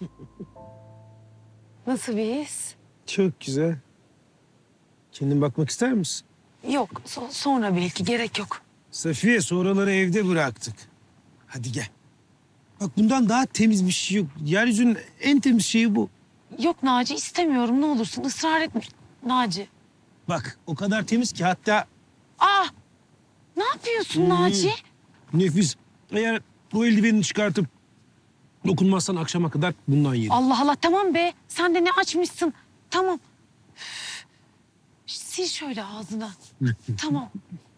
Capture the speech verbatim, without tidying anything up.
Nasıl bir his? Çok güzel. Kendin bakmak ister misin? Yok, so- sonra belki, gerek yok. Safiye, sonraları evde bıraktık. Hadi gel. Bak bundan daha temiz bir şey yok. Yeryüzünün en temiz şeyi bu. Yok Naci, istemiyorum, ne olursun ısrar etme. Naci. Bak o kadar temiz ki hatta Aa! Ne yapıyorsun Hmm. Naci? nefis. Eğer bu eldiveni çıkartıp dokunmazsan akşama kadar bundan yerim. Allah Allah, tamam be. Sen de ne açmışsın. Tamam. Üf. Sil şöyle ağzını. Tamam.